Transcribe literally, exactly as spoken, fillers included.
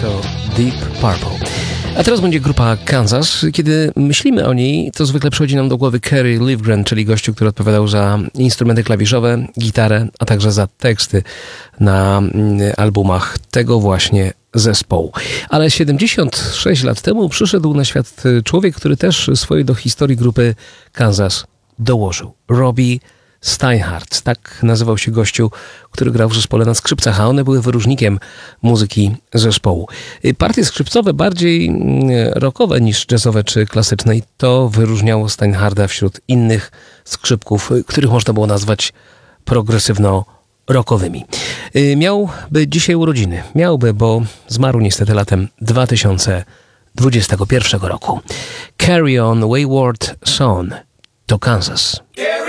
to Deep Purple. A teraz będzie grupa Kansas. Kiedy myślimy o niej, to zwykle przychodzi nam do głowy Kerry Livgren, czyli gościu, który odpowiadał za instrumenty klawiszowe, gitarę, a także za teksty na albumach tego właśnie zespołu. Ale siedemdziesiąt sześć lat temu przyszedł na świat człowiek, który też swoje do historii grupy Kansas dołożył. Robbie Steinhardt, tak nazywał się gościu, który grał w zespole na skrzypcach, a one były wyróżnikiem muzyki zespołu. Partie skrzypcowe, bardziej rockowe niż jazzowe czy klasyczne, i to wyróżniało Steinhardta wśród innych skrzypków, których można było nazwać progresywno-rockowymi. Miałby dzisiaj urodziny. Miałby, bo zmarł niestety latem dwa tysiące dwudziestego pierwszego roku. Carry On Wayward Son to Kansas.